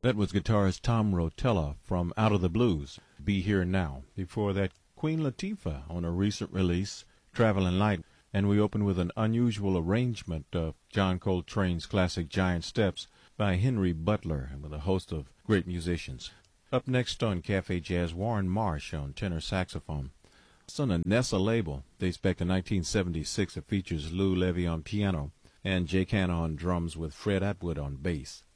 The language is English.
That was guitarist Tom Rotella from Out of the Blues, Be Here Now. Before that, Queen Latifah on a recent release, Traveling Light. And we opened with an unusual arrangement of John Coltrane's classic Giant Steps by Henry Butler, with a host of great musicians. Up next on Cafe Jazz, Warren Marsh on tenor saxophone. It's on the Nessa label, dates back to 1976. It features Lou Levy on piano and Jay Canna on drums with Fred Atwood on bass.